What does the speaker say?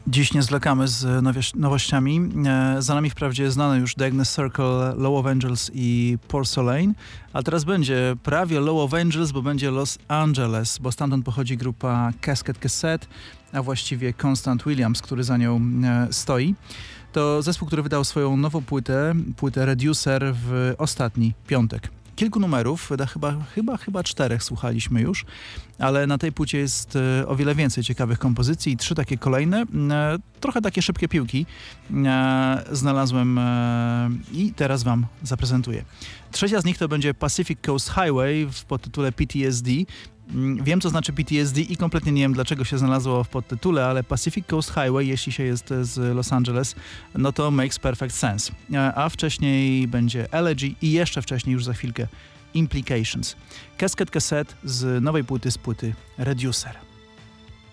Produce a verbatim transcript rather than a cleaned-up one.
Dziś nie zwlekamy z nowościami. Za nami wprawdzie znane już The Agnes Circle, Low of Angels i Porcelain, a teraz będzie prawie Low of Angels, bo będzie Los Angeles, bo stamtąd pochodzi grupa Casket Cassette, a właściwie Constant Williams, który za nią stoi. To zespół, który wydał swoją nową płytę, płytę Reducer w ostatni piątek. Kilku numerów, chyba, chyba, chyba czterech słuchaliśmy już, ale na tej płycie jest o wiele więcej ciekawych kompozycji i trzy takie kolejne, trochę takie szybkie piłki znalazłem i teraz wam zaprezentuję. Trzecia z nich to będzie Pacific Coast Highway w podtytule P T S D. Wiem, co znaczy P T S D i kompletnie nie wiem, dlaczego się znalazło w podtytule, ale Pacific Coast Highway, jeśli się jest z Los Angeles, no to makes perfect sense. A wcześniej będzie Elegy i jeszcze wcześniej, już za chwilkę, Implications. Casket Cassette z nowej płyty, z płyty Reducer.